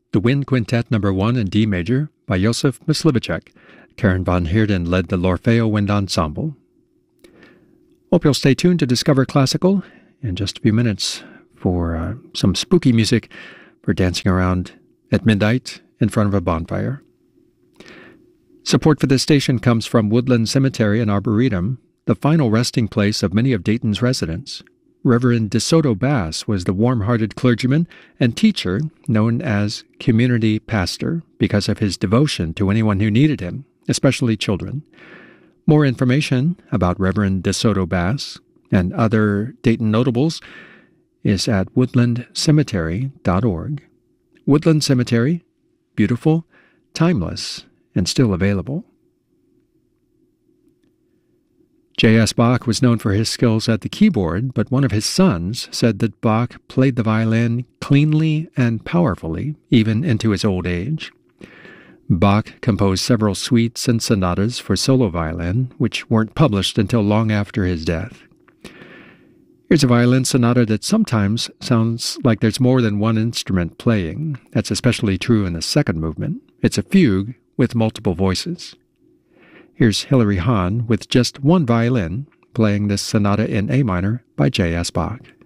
The Wind Quintet No. 1 in D major by Josef Myslivacek. Karen von Heerden led the L'Orfeo Wind Ensemble. Hope you'll stay tuned to Discover Classical in just a few minutes for some spooky music for dancing around at midnight in front of a bonfire. Support for this station comes from Woodland Cemetery and Arboretum, the final resting place of many of Dayton's residents. Reverend DeSoto Bass was the warm-hearted clergyman and teacher known as community pastor because of his devotion to anyone who needed him, especially children. More information about Reverend DeSoto Bass and other Dayton notables is at woodlandcemetery.org. Woodland Cemetery, beautiful, timeless, and still available. J.S. Bach was known for his skills at the keyboard, but one of his sons said that Bach played the violin cleanly and powerfully, even into his old age. Bach composed several suites and sonatas for solo violin, which weren't published until long after his death. Here's a violin sonata that sometimes sounds like there's more than one instrument playing. That's especially true in the second movement. It's a fugue with multiple voices. Here's Hilary Hahn with just one violin playing this sonata in A minor by J.S. Bach.